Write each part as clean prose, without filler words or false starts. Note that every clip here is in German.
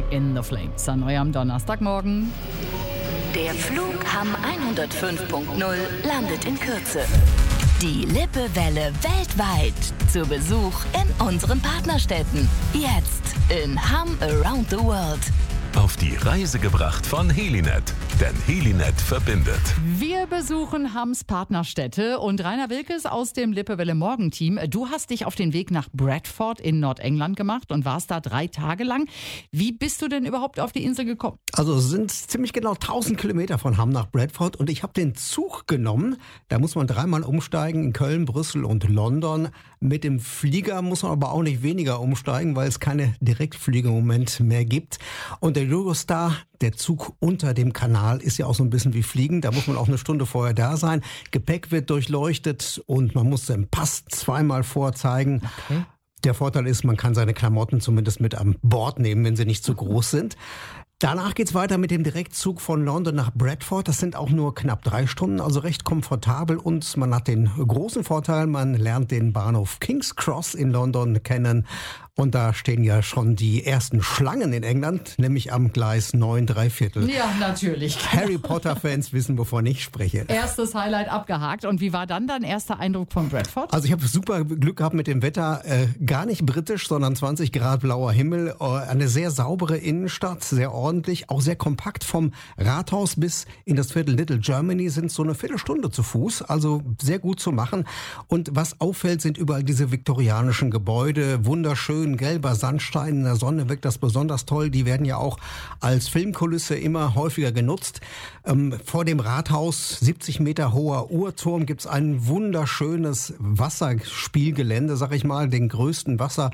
in the Flames. Neu am Donnerstagmorgen. Der Flug Hamm 105.0 landet in Kürze. Die Lippewelle weltweit zu Besuch in unseren Partnerstädten. Jetzt in Hamm Around the World. Auf die Reise gebracht von Helinet, denn Helinet verbindet. Wir besuchen Hamms Partnerstädte und Rainer Wilkes aus dem Lippewelle Morgenteam. Du hast dich auf den Weg nach Bradford in Nordengland gemacht und warst da 3 Tage lang. Wie bist du denn überhaupt auf die Insel gekommen? Also es sind ziemlich genau 1000 Kilometer von Hamm nach Bradford und ich habe den Zug genommen. Da muss man 3-mal umsteigen in Köln, Brüssel und London. Mit dem Flieger muss man aber auch nicht weniger umsteigen, weil es keine Direktflüge im Moment mehr gibt. Und der Eurostar, der Zug unter dem Kanal, ist ja auch so ein bisschen wie Fliegen. Da muss man auch eine Stunde vorher da sein. Gepäck wird durchleuchtet und man muss den Pass 2-mal vorzeigen. Okay. Der Vorteil ist, man kann seine Klamotten zumindest mit an Bord nehmen, wenn sie nicht zu groß sind. Danach geht's weiter mit dem Direktzug von London nach Bradford. Das sind auch nur knapp 3 Stunden, also recht komfortabel. Und man hat den großen Vorteil, man lernt den Bahnhof King's Cross in London kennen. Und da stehen ja schon die ersten Schlangen in England, nämlich am Gleis 9¾ Ja, natürlich. Harry Potter-Fans wissen, wovon ich spreche. Erstes Highlight abgehakt. Und wie war dann dein erster Eindruck von Bradford? Also ich habe super Glück gehabt mit dem Wetter. Gar nicht britisch, sondern 20 Grad blauer Himmel. Eine sehr saubere Innenstadt, sehr ordentlich, auch sehr kompakt. Vom Rathaus bis in das Viertel Little Germany sind so eine Viertelstunde zu Fuß. Also sehr gut zu machen. Und was auffällt, sind überall diese viktorianischen Gebäude. Wunderschön, gelber Sandstein. In der Sonne wirkt das besonders toll. Die werden ja auch als Filmkulisse immer häufiger genutzt. Vor dem Rathaus, 70 Meter hoher Uhrturm, gibt's ein wunderschönes Wasserspielgelände, sag ich mal, den größten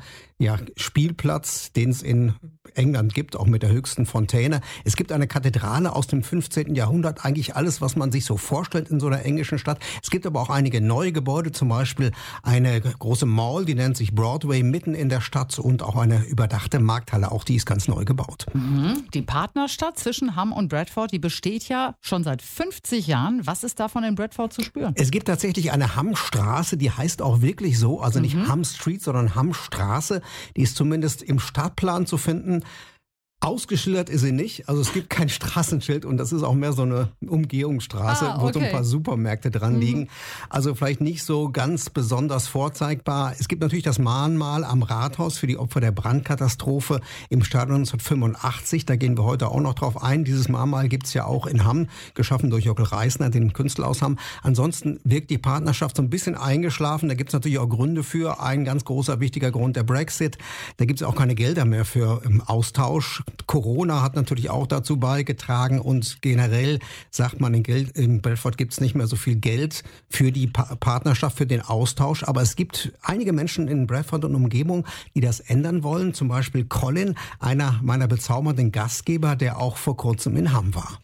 Spielplatz, den es in England gibt, auch mit der höchsten Fontäne. Es gibt eine Kathedrale aus dem 15. Jahrhundert, eigentlich alles, was man sich so vorstellt in so einer englischen Stadt. Es gibt aber auch einige neue Gebäude, zum Beispiel eine große Mall, die nennt sich Broadway, mitten in der Stadt und auch eine überdachte Markthalle, auch die ist ganz neu gebaut. Die Partnerstadt zwischen Hamm und Bradford, die besteht ja schon seit 50 Jahren. Was ist davon in Bradford zu spüren? Es gibt tatsächlich eine Hammstraße, die heißt auch wirklich so, also nicht Hamm Street, sondern Hammstraße. Die ist zumindest im Stadtplan zu finden. Ausgeschildert ist sie nicht, also es gibt kein Straßenschild und das ist auch mehr so eine Umgehungsstraße, wo so ein paar Supermärkte dran liegen. Also vielleicht nicht so ganz besonders vorzeigbar. Es gibt natürlich das Mahnmal am Rathaus für die Opfer der Brandkatastrophe im Stadion 1985. Da gehen wir heute auch noch drauf ein. Dieses Mahnmal gibt's ja auch in Hamm, geschaffen durch Jockel Reisner, den Künstler aus Hamm. Ansonsten wirkt die Partnerschaft so ein bisschen eingeschlafen. Da gibt's natürlich auch Gründe für. Ein ganz großer, wichtiger Grund, der Brexit. Da gibt's auch keine Gelder mehr für Austausch. Corona hat natürlich auch dazu beigetragen und generell sagt man, in Bradford gibt es nicht mehr so viel Geld für die Partnerschaft, für den Austausch. Aber es gibt einige Menschen in Bradford und Umgebung, die das ändern wollen. Zum Beispiel Colin, einer meiner bezaubernden Gastgeber, der auch vor kurzem in Hamm war.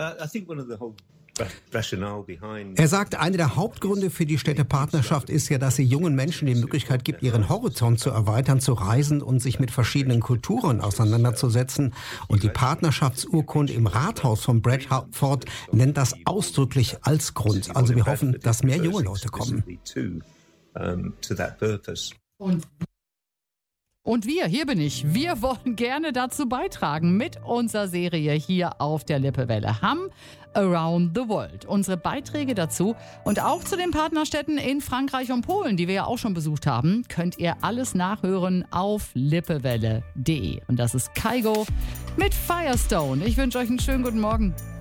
Er sagt, einer der Hauptgründe für die Städtepartnerschaft ist ja, dass sie jungen Menschen die Möglichkeit gibt, ihren Horizont zu erweitern, zu reisen und sich mit verschiedenen Kulturen auseinanderzusetzen. Und die Partnerschaftsurkunde im Rathaus von Bradford nennt das ausdrücklich als Grund. Also wir hoffen, dass mehr junge Leute kommen. Und wir, hier bin ich, wir wollen gerne dazu beitragen mit unserer Serie hier auf der Lippewelle Hamm Around the World. Unsere Beiträge dazu und auch zu den Partnerstädten in Frankreich und Polen, die wir ja auch schon besucht haben, könnt ihr alles nachhören auf lippewelle.de. Und das ist Kygo mit Firestone. Ich wünsche euch einen schönen guten Morgen.